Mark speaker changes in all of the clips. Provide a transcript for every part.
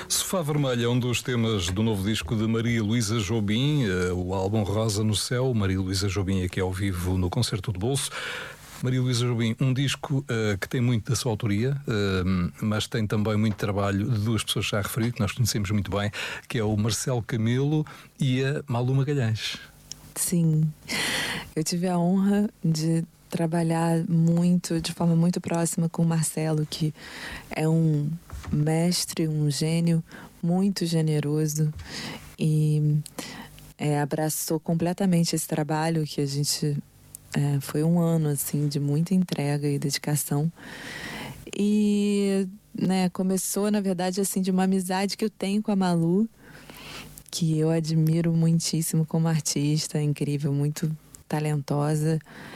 Speaker 1: Sofá Vermelho é um dos temas do novo disco de Maria Luísa Jobim, o álbum Rosa no Céu. Maria Luísa Jobim aqui ao vivo no Concerto de Bolso. Maria Luísa Jobim, um disco que tem muito da sua autoria, mas tem também muito trabalho de duas pessoas que já referi, que nós conhecemos muito bem, que é o Marcelo Camelo e a Malu Magalhães.
Speaker 2: Sim, eu tive a honra de trabalhar muito, de forma muito próxima com o Marcelo, que é um mestre, um gênio muito generoso e abraçou completamente esse trabalho que a gente... foi um ano assim, de muita entrega e dedicação. E começou, na verdade, assim, de uma amizade que eu tenho com a Malu, que eu admiro muitíssimo como artista, incrível, muito talentosa.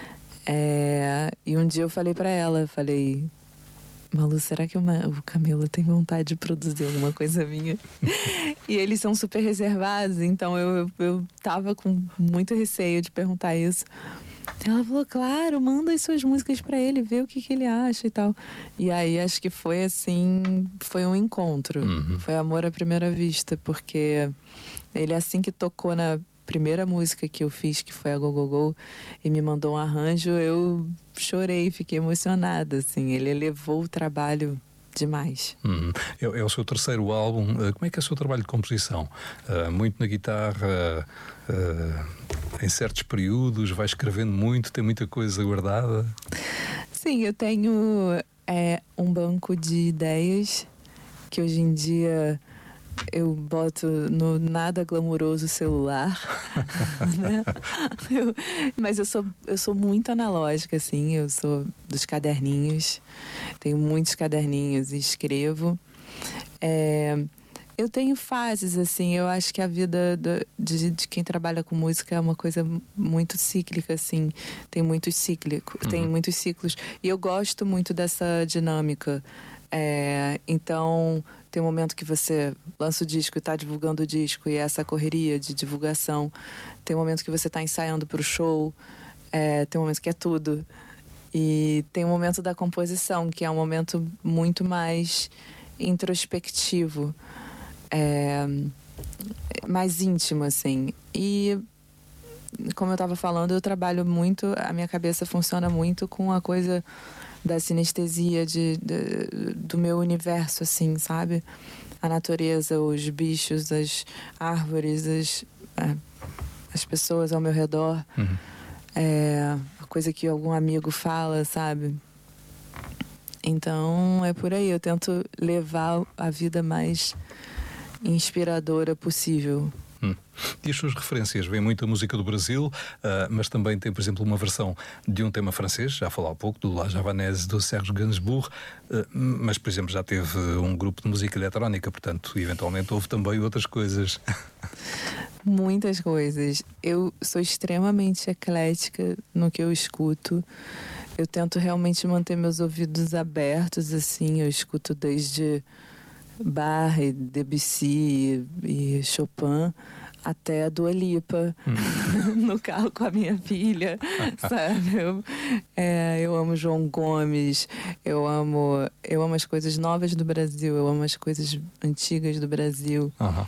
Speaker 2: E um dia eu falei pra ela, Malu, será que o Camelo tem vontade de produzir alguma coisa minha? E eles são super reservados, então eu tava com muito receio de perguntar isso. Ela falou, claro, manda as suas músicas pra ele, vê o que ele acha e tal. E aí acho que foi assim, foi um encontro. Foi amor à primeira vista, porque ele assim que tocou na primeira música que eu fiz, que foi a Go Go Go, e me mandou um arranjo, eu chorei, fiquei emocionada, assim. Ele elevou o trabalho demais.
Speaker 1: É o seu terceiro álbum. Como é que é o seu trabalho de composição? Muito na guitarra, em certos períodos, vai escrevendo muito, tem muita coisa guardada?
Speaker 2: Sim, eu tenho um banco de ideias que hoje em dia eu boto no nada glamouroso celular, né? Mas eu sou muito analógica, assim, eu sou dos caderninhos, tenho muitos caderninhos e escrevo. Eu tenho fases, assim, eu acho que a vida de quem trabalha com música é uma coisa muito cíclica, assim, tem muitos ciclos, e eu gosto muito dessa dinâmica. Então, tem um momento que você lança o disco e está divulgando o disco, e essa correria de divulgação. Tem um momento que você está ensaiando para o show, tem um momento que é tudo. E tem um momento da composição, que é um momento muito mais introspectivo, mais íntimo, assim. E, como eu estava falando, eu trabalho muito, a minha cabeça funciona muito com a coisa da sinestesia do meu universo, assim, sabe? A natureza, os bichos, as árvores, as pessoas ao meu redor. A coisa que algum amigo fala, sabe? Então, é por aí. Eu tento levar a vida mais inspiradora possível.
Speaker 1: E as suas referências? Vem muita música do Brasil, mas também tem, por exemplo, uma versão de um tema francês, já falou há pouco, do La Javanaise, do Serge Gainsbourg, mas, por exemplo, já teve um grupo de música eletrónica, portanto, eventualmente houve também outras coisas.
Speaker 2: Muitas coisas. Eu sou extremamente eclética no que eu escuto. Eu tento realmente manter meus ouvidos abertos, assim, eu escuto desde Bach, Debussy e Chopin até a Dua Lipa no carro com a minha filha, sabe? Eu amo João Gomes, eu amo as coisas novas do Brasil, eu amo as coisas antigas do Brasil.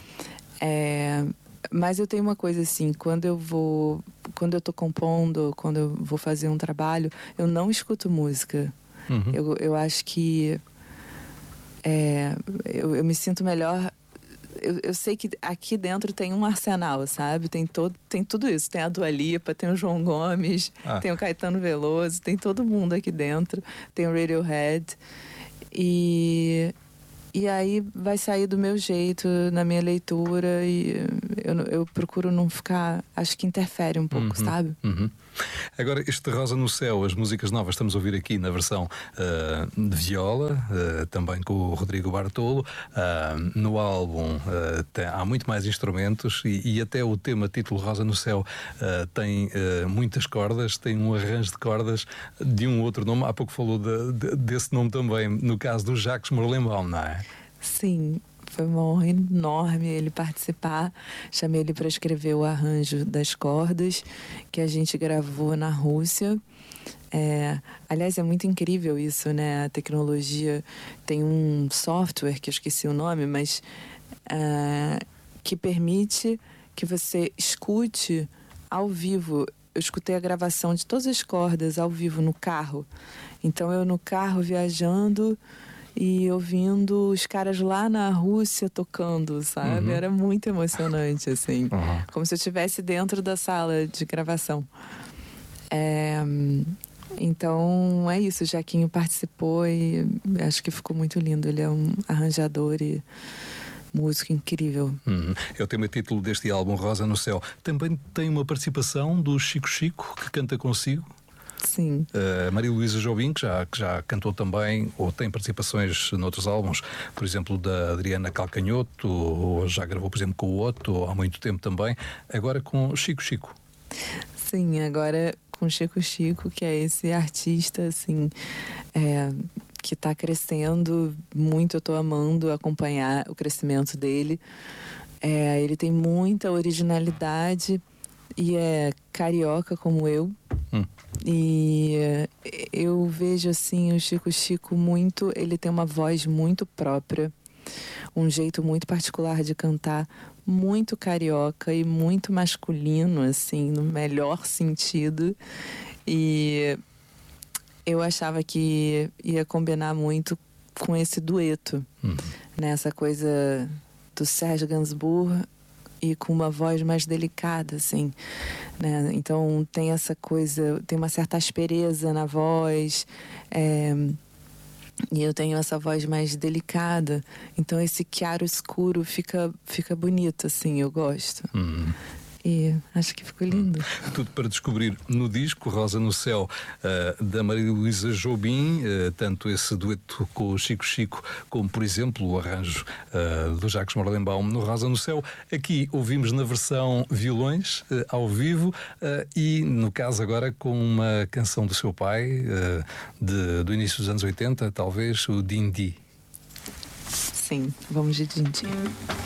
Speaker 2: Mas eu tenho uma coisa assim, quando eu tô compondo, quando eu vou fazer um trabalho, eu não escuto música. Eu acho que eu me sinto melhor. Eu sei que aqui dentro tem um arsenal, sabe? Tem tudo isso. Tem a Dua Lipa, tem o João Gomes, tem o Caetano Veloso, tem todo mundo aqui dentro. Tem o Radiohead. E aí vai sair do meu jeito, na minha leitura, e eu procuro não ficar... Acho que interfere um pouco, sabe?
Speaker 1: Agora, este Rosa no Céu, as músicas novas, estamos a ouvir aqui na versão de viola, também com o Rodrigo Bartolo. No álbum há muito mais instrumentos e até o tema título Rosa no Céu tem muitas cordas, tem um arranjo de cordas de um outro nome. Há pouco falou desse nome também, no caso do Jacques Morlembaum, não é?
Speaker 2: Sim, foi uma honra enorme ele participar. Chamei ele para escrever o arranjo das cordas que a gente gravou na Rússia. Aliás, é muito incrível isso, né? A tecnologia tem um software que eu esqueci o nome, mas que permite que você escute ao vivo. Eu escutei a gravação de todas as cordas ao vivo no carro. Então eu no carro viajando e ouvindo os caras lá na Rússia tocando, sabe? Era muito emocionante, assim. Como se eu estivesse dentro da sala de gravação. Então é isso, o Jaquinho participou e acho que ficou muito lindo. Ele é um arranjador e músico incrível.
Speaker 1: É o tema título deste álbum, Rosa no Céu. Também tem uma participação do Chico Chico, que canta consigo.
Speaker 2: Sim.
Speaker 1: Maria Luísa Jobim, que já cantou também, ou tem participações noutros álbuns, por exemplo, da Adriana Calcanhoto, ou já gravou, por exemplo, com o Otto, há muito tempo também. Agora com Chico Chico.
Speaker 2: Sim, agora com Chico Chico, que é esse artista, assim, que está crescendo muito. Eu estou amando acompanhar o crescimento dele. Ele tem muita originalidade e é carioca como eu. E eu vejo, assim, o Chico Chico muito... Ele tem uma voz muito própria, um jeito muito particular de cantar, muito carioca e muito masculino, assim, no melhor sentido. E eu achava que ia combinar muito com esse dueto, né? Essa coisa do Serge Gainsbourg e com uma voz mais delicada, assim, né? Então tem essa coisa, tem uma certa aspereza na voz, e eu tenho essa voz mais delicada. Então esse chiaro escuro fica bonito, assim, eu gosto. E acho que ficou lindo.
Speaker 1: Tudo para descobrir no disco Rosa no Céu, da Maria Luísa Jobim, tanto esse dueto com o Chico Chico, como, por exemplo, o arranjo do Jacques Morlenbaum no Rosa no Céu. Aqui ouvimos na versão violões, ao vivo, e no caso agora com uma canção do seu pai, do início dos anos 80, talvez, o Dindi.
Speaker 2: Sim, vamos de Dindi.